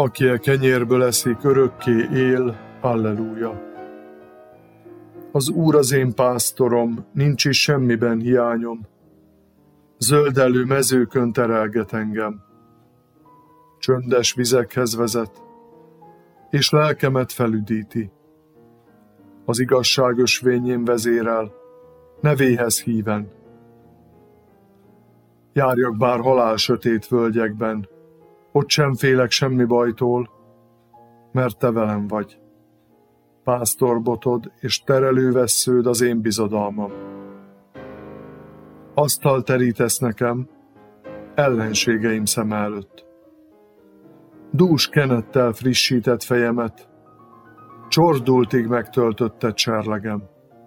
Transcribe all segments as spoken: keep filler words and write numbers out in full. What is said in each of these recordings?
Aki a kenyérből eszik, örökké él, alleluja. Az Úr az én pásztorom, nincs is semmiben hiányom. Zöldelő mezőkön terelget engem. Csöndes vizekhez vezet, és lelkemet felüdíti. Az igazság ösvényén vezérel, nevéhez híven. Járjak bár halál sötét völgyekben, ott sem félek semmi bajtól, mert te velem vagy. Pásztorbotod és terelővessződ az én bizodalmam. Asztalt terítesz nekem, ellenségeim szem előtt. Dús kenettel frissített fejemet, csordultig megtöltötted serlegem.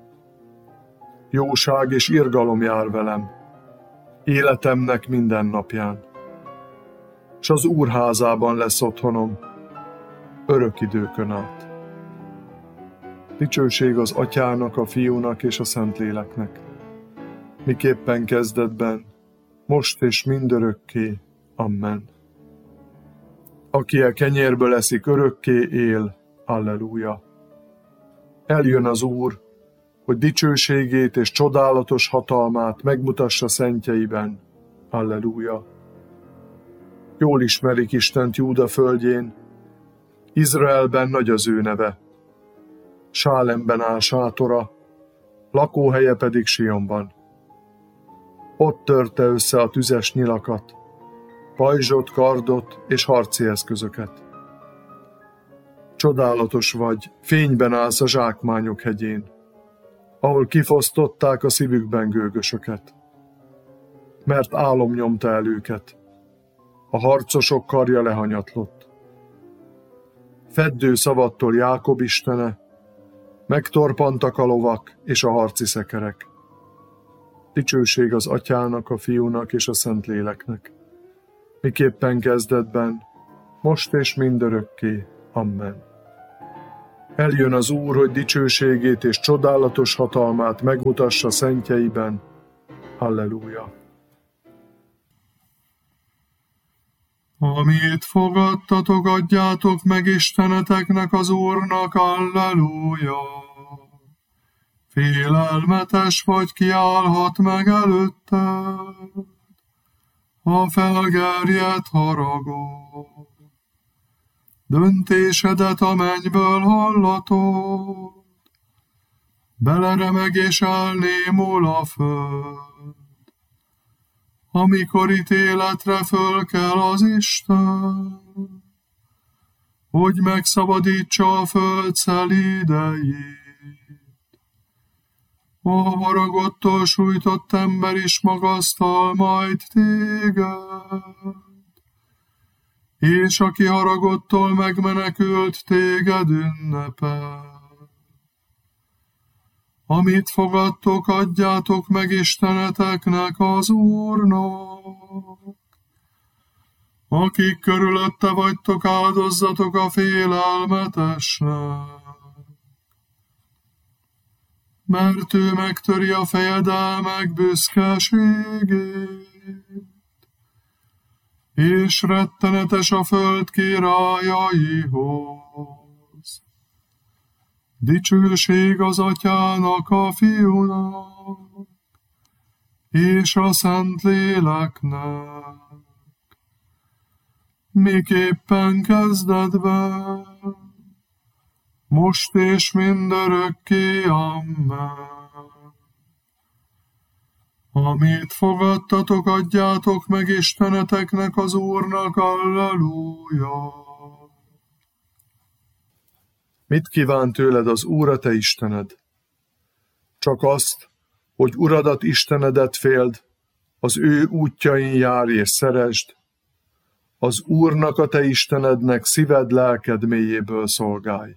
Jóság és irgalom jár velem, életemnek minden napján. S az Úr házában lesz otthonom, örök időkön át. Dicsőség az Atyának, a Fiúnak és a Szentléleknek, miképpen kezdetben, most és mindörökké. Amen. Aki a kenyérből eszik, örökké él. Alleluja. Eljön az Úr, hogy dicsőségét és csodálatos hatalmát megmutassa szentjeiben. Alleluja. Jól ismerik Istent Júda földjén, Izraelben nagy az ő neve. Sálemben áll sátora, lakóhelye pedig Sionban. Ott törte össze a tüzes nyilakat, pajzsot, kardot és harci eszközöket. Csodálatos vagy, fényben állsz a zsákmányok hegyén, ahol kifosztották a szívükben gőgösöket. Mert álom nyomta el őket, a harcosok karja lehanyatlott. Feddő szavattól Jákob istene, megtorpantak a lovak és a harci szekerek. Dicsőség az Atyának, a Fiúnak és a Szentléleknek, miképpen kezdetben, most és mindörökké. Amen. Eljön az Úr, hogy dicsőségét és csodálatos hatalmát megmutassa szentjeiben. Halleluja. Amit fogadtatok, adjátok meg Isteneteknek, az Úrnak. Halleluja. Félelmetes vagy, kiállhat meg előtted a felgerjedt haragod. Döntésedet a mennyből hallatod, beleremeg és elnémul a föld. Amikor ítéletre föl kell az Isten, hogy megszabadítsa a föld szelídeit. A haragottól sújtott ember is magasztal majd téged, és aki haragottól megmenekült, téged ünnepel. Amit fogadtok, adjátok meg Isteneteknek, az Úrnak. Akik körülötte vagytok, áldozzatok a félelmetesnek. Mert ő megtöri a fejedelmek büszkeségét, és rettenetes a föld királyaihoz. Dicsőség az Atyának, a Fiúnak, és a Szentléleknek, miképpen kezdetben, most és mindörökké. Amen. Amit fogadtatok, adjátok meg Isteneteknek, az Úrnak. Alleluja. Mit kíván tőled az Úr, a te Istened? Csak azt, hogy Uradat, Istenedet féld, az ő útjain járj és szeresd, az Úrnak, a te Istenednek szíved, lelked mélyéből szolgálj.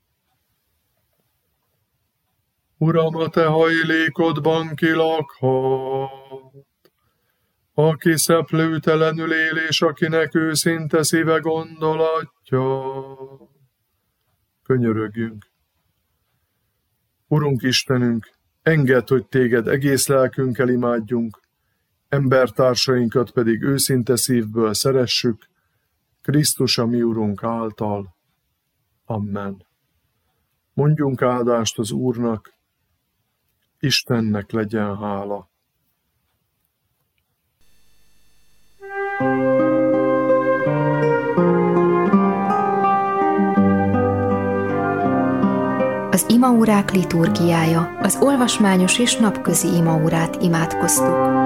Uram, a te hajlékodban ki lakhat, aki szeplőtelenül él, és akinek őszinte szíve gondolatja. Könyörögjünk. Urunk Istenünk, engedd, hogy téged egész lelkünkkel imádjunk, embertársainkat pedig őszinte szívből szeressük, Krisztus a mi Urunk által. Amen. Mondjunk áldást az Úrnak, Istennek legyen hála. Az imaórák liturgiája, az olvasmányos és napközi imaórát imádkoztuk.